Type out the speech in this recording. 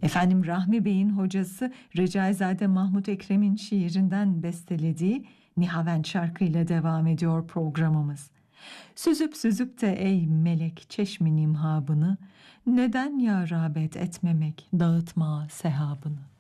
Efendim Rahmi Bey'in hocası Recaizade Mahmut Ekrem'in şiirinden bestelediği Nihavend şarkıyla devam ediyor programımız. Süzüp süzüp de ey melek çeşmi nimhabını, neden ya rağbet etmemek dağıtma sehabını.